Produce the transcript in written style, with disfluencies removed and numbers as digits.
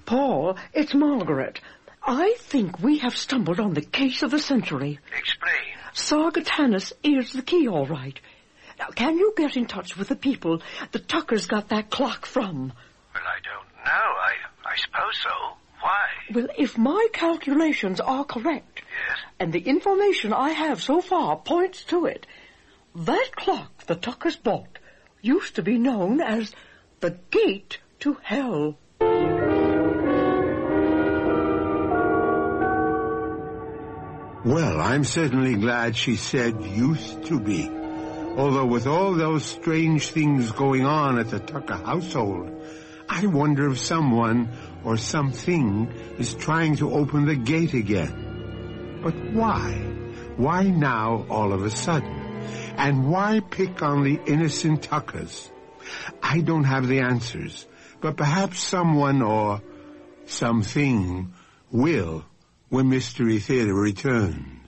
Paul, it's Margaret. I think we have stumbled on the case of the century. Explain. Sargatanas is the key, all right. Now, can you get in touch with the people the Tuckers got that clock from? Well, I don't know. I suppose so. Why? Well, if my calculations are correct, Yes? and the information I have so far points to it, that clock the Tuckers bought used to be known as the Gate to Hell. Well, I'm certainly glad she said used to be. Although with all those strange things going on at the Tucker household, I wonder if someone or something is trying to open the gate again. But why? Why now all of a sudden? And why pick on the innocent Tuckers? I don't have the answers, but perhaps someone or something will when Mystery Theater returns.